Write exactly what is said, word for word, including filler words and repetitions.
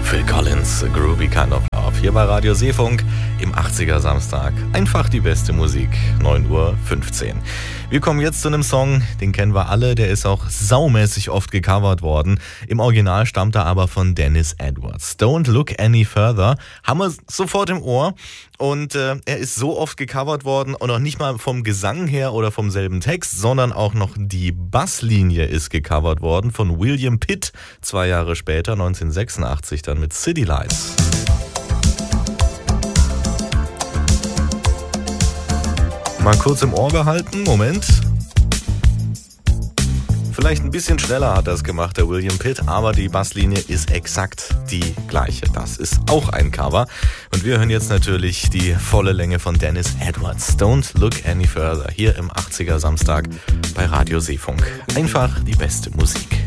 Phil Collins, Groovy Kind of Love, hier bei Radio Seefunk im achtziger Samstag. Einfach die beste Musik, neun Uhr fünfzehn. Wir kommen jetzt zu einem Song, den kennen wir alle, der ist auch saumäßig oft gecovert worden. Im Original stammt er aber von Dennis Edwards. Don't Look Any Further, haben wir sofort im Ohr. Und äh, er ist so oft gecovert worden und auch nicht mal vom Gesang her oder vom selben Text, sondern auch noch die Basslinie ist gecovert worden von William Pitt, zwei Jahre später, neunzehnhundertsechsundachtzig, dann mit City Lights. Mal kurz im Ohr behalten, Moment. Vielleicht ein bisschen schneller hat das gemacht, der William Pitt, aber die Basslinie ist exakt die gleiche. Das ist auch ein Cover. Und wir hören jetzt natürlich die volle Länge von Dennis Edwards. Don't Look Any Further, hier im achtziger Samstag bei Radio Seefunk. Einfach die beste Musik.